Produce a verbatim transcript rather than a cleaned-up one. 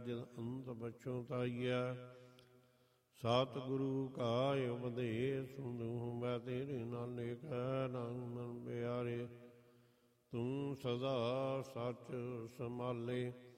ਜਿਨ ਅੰਤ ਬਚੋਂ ਤਾਈਆ। ਸਤਿਗੁਰੂ ਕਾ ਉਪਦੇਸ ਸੁਣੂ ਮੈਂ ਤੇਰੇ ਨਾਲੇ ਕੈ ਨਾਮ ਮਨ ਪਿਆਰੇ। ਤੂੰ ਸਦਾ ਸੱਚ ਸੰਭਾਲੇ